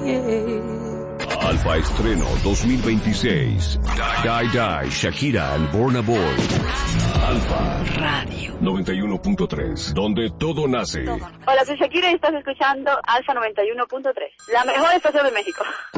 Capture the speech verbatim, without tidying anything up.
Alfa Estreno dos mil veintiséis. Die Die, Shakira and Burna Boy. Alfa Radio noventa y uno punto tres, donde todo nace. Hola, soy Shakira y estás escuchando Alfa noventa y uno punto tres, la mejor estación de México.